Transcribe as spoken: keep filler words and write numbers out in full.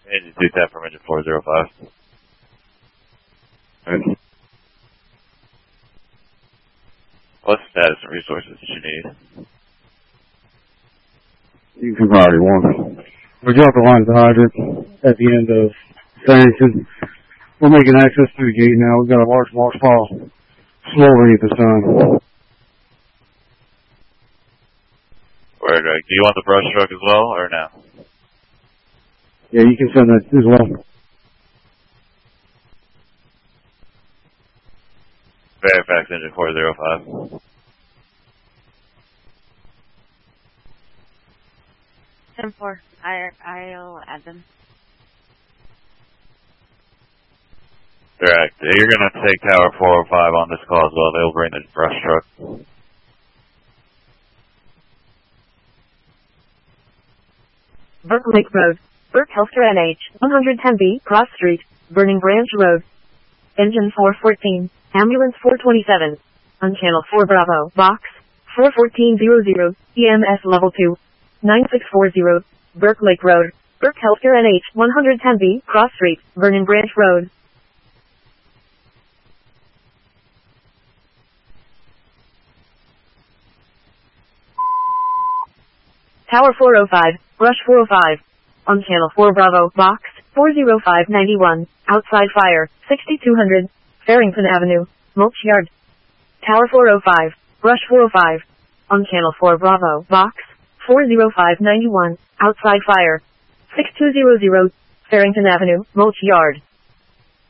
Engine two tap from engine four zero five. Okay. What status and resources did you need? You can probably one. We dropped the line at the hydrant at the end of Farrington. We're making access to the gate now. We've got a large marsh pile smoldering at the sun. Word, right. Do you want the brush truck as well, or no? Yeah, you can send that as well. Fairfax engine four zero five. ten four. I, I'll add them. Correct. You're going to take Tower four oh five on this call as well. They'll bring the brush truck. Burke Lake Road. Burke Healthcare N H, one ten B, Cross Street, Burning Branch Road. Engine four fourteen, Ambulance four twenty-seven. On Channel four Bravo, Box, four fourteen hundred, E M S Level two, nine six four zero, Burke Lake Road. Burke Healthcare N H, one ten B, Cross Street, Burning Branch Road. Tower four oh five, Rush four oh five. On Channel four Bravo, Box, four oh five ninety-one, outside fire, sixty-two hundred, Farrington Avenue, Mulch Yard. Tower four oh five, Rush four oh five. On Channel four Bravo, Box, four oh five ninety-one, outside fire, six two hundred, Farrington Avenue, Mulch Yard.